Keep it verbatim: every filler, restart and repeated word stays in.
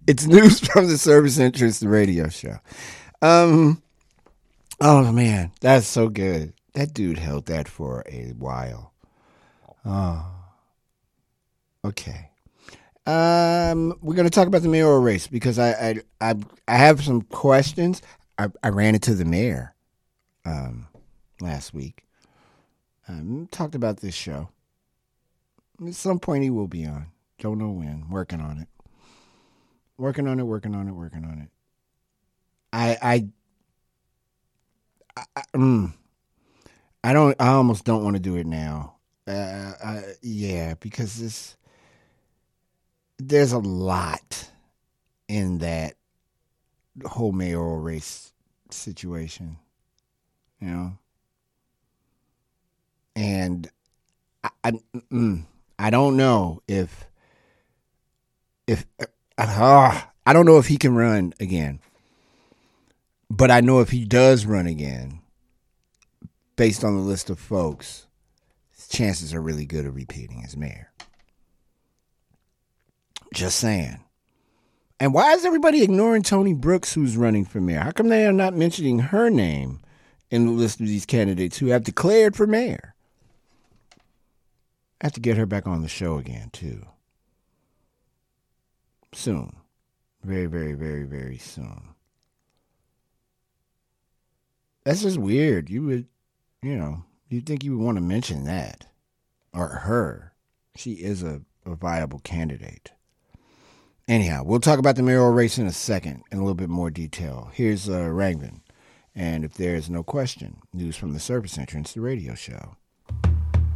It's news from the Service Entrance the radio show. Um, oh man, that's so good. That dude held that for a while. Oh, okay. Um, we're gonna talk about the mayoral race because I I I, I have some questions. I, I ran into the mayor um last week. Um, talked about this show. At some point he will be on. Don't know when. Working on it. Working on it. Working on it. Working on it. I I I, I, mm, I don't. I almost don't want to do it now. Uh, I, yeah, because this there's a lot in that whole mayoral race situation, you know, and I I, mm, I don't know if if uh, uh, I don't know if he can run again, but I know if he does run again, based on the list of folks, his chances are really good of repeating as mayor. Just saying. And why is everybody ignoring Tony Brooks, who's running for mayor? How come they are not mentioning her name in the list of these candidates who have declared for mayor? I have to get her back on the show again, too. Soon. Very, very, very, very soon. That's just weird. You would, you know, you'd think you would want to mention that. Or her. She is a, a viable candidate. Anyhow, we'll talk about the mayoral race in a second in a little bit more detail. Here's uh, Rangbin. And if there is no question, news from the Service Entrance, the radio show.